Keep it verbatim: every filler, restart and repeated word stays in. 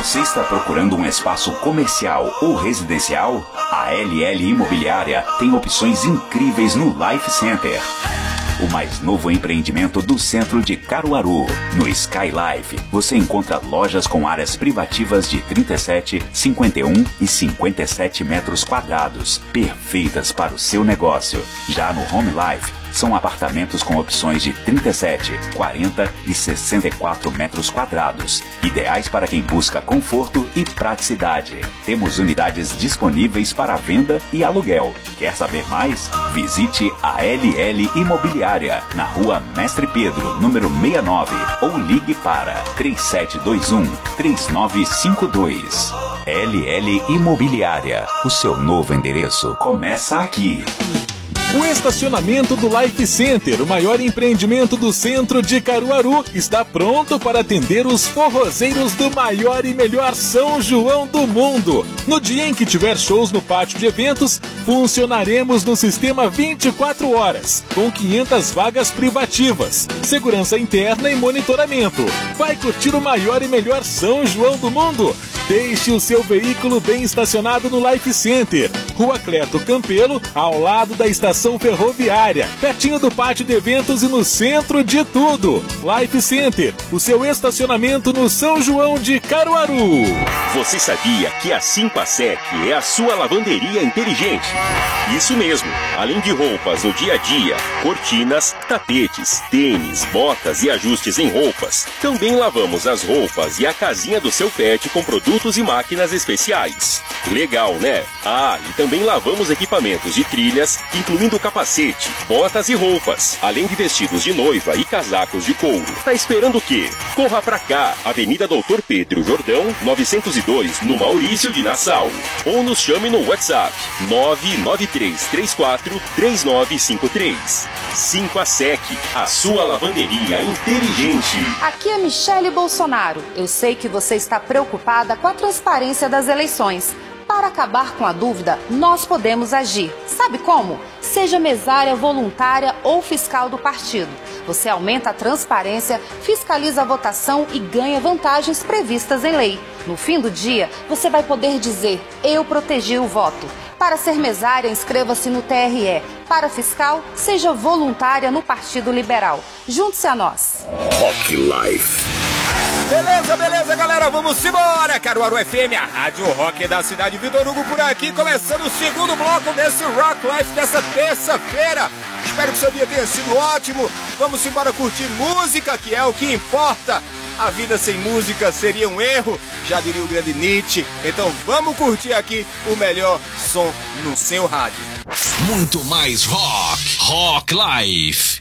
Você está procurando um espaço comercial ou residencial? A L L Imobiliária tem opções incríveis no Life Center, o mais novo empreendimento do centro de Caruaru. No Sky Life, você encontra lojas com áreas privativas de trinta e sete, cinquenta e um e cinquenta e sete metros quadrados, perfeitas para o seu negócio. Já no Home Life, são apartamentos com opções de trinta e sete, quarenta e sessenta e quatro metros quadrados, ideais para quem busca conforto e praticidade. Temos unidades disponíveis para venda e aluguel. Quer saber mais? Visite a L L Imobiliária, na rua Mestre Pedro, número sessenta e nove, ou ligue para três sete dois um, três nove cinco dois. L L Imobiliária, o seu novo endereço começa aqui. O estacionamento do Life Center, o maior empreendimento do centro de Caruaru, está pronto para atender os forrozeiros do maior e melhor São João do mundo. No dia em que tiver shows no pátio de eventos, funcionaremos no sistema vinte e quatro horas, com quinhentas vagas privativas, segurança interna e monitoramento. Vai curtir o maior e melhor São João do mundo? Deixe o seu veículo bem estacionado no Life Center, Rua Cleto Campelo, ao lado da estação ferroviária, pertinho do pátio de eventos e no centro de tudo. Life Center, o seu estacionamento no São João de Caruaru. Você sabia que a Simpasec é a sua lavanderia inteligente? Isso mesmo, além de roupas no dia a dia, cortinas, tapetes, tênis, botas e ajustes em roupas, também lavamos as roupas e a casinha do seu pet com produtos e máquinas especiais. Legal, né? Ah, e também lavamos equipamentos de trilhas, incluindo capacete, botas e roupas, além de vestidos de noiva e casacos de couro. Tá esperando o quê? Corra pra cá, Avenida Doutor Pedro Jordão, novecentos e dois, no Maurício de Nassau. Ou nos chame no WhatsApp nove nove três três quatro três nove cinco três. Simpasec, a sua lavanderia inteligente. Aqui é Michele Bolsonaro. Eu sei que você está preocupada com a transparência das eleições. Para acabar com a dúvida, nós podemos agir. Sabe como? Seja mesária, voluntária ou fiscal do partido. Você aumenta a transparência, fiscaliza a votação e ganha vantagens previstas em lei. No fim do dia, você vai poder dizer: eu protegi o voto. Para ser mesária, inscreva-se no T R E. Para fiscal, seja voluntária no Partido Liberal. Junte-se a nós. Rock Life. Beleza, beleza, galera, vamos embora! Caruaru F M, a rádio rock da cidade. Vitor Hugo por aqui, começando o segundo bloco desse Rock Life dessa terça-feira. Espero que seu dia tenha sido ótimo. Vamos embora curtir música, que é o que importa. A vida sem música seria um erro, já diria o grande Nietzsche. Então vamos curtir aqui o melhor som no seu rádio. Muito mais rock, Rock Life.